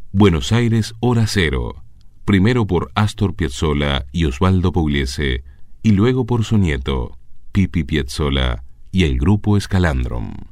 Buenos Aires, Hora Cero. Primero por Astor Piazzolla y Osvaldo Pugliese, y luego por su nieto, Pipi Piazzolla y el grupo Escalandrum.